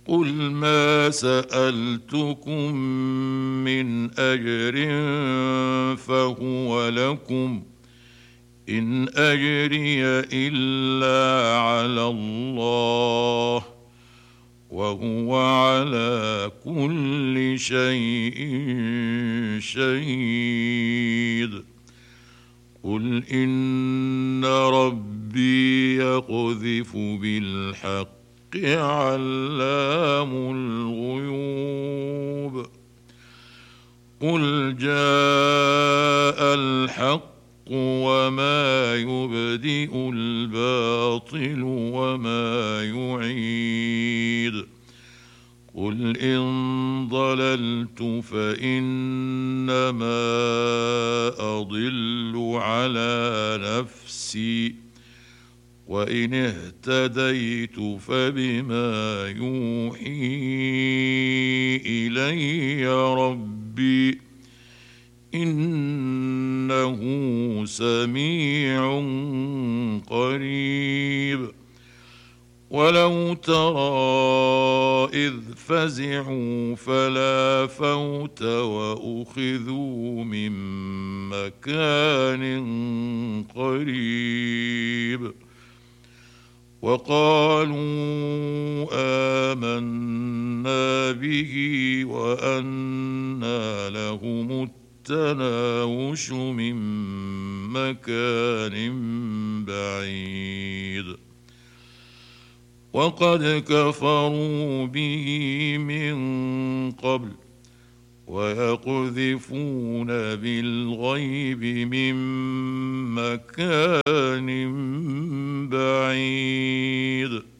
قل ما سألتكم من أجر فهو لكم إن أجري إلا على الله وهو على كل شيء شهيد. قل إن ربي يقذف بالحق علام الغيوب. قل جاء الحق وما يبدئ الباطل وما يعيد. قل إن ضللت فإنما أضل على نفسي وإن اهتديت فبما يوحي إلي ربي إنه سميع قريب. ولو ترى إذ فزعوا فلا فوت وأخذوا من مكان قريب وقالوا آمنا به وأنى لهم التناوش من مكان بعيد وقد كفروا به من قبل ويقذفون بالغيب من مكان بعيد.